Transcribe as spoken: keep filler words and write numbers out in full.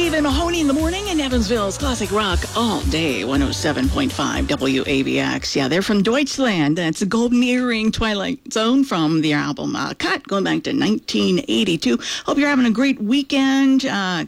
Stephen Mahoney in the morning in Evansville's Classic Rock all day, one oh seven point five W A B X. Yeah, they're from Deutschland. That's a Golden Earring Twilight Zone from their album uh, Cut, going back to nineteen eighty-two. Hope you're having a great weekend. Uh,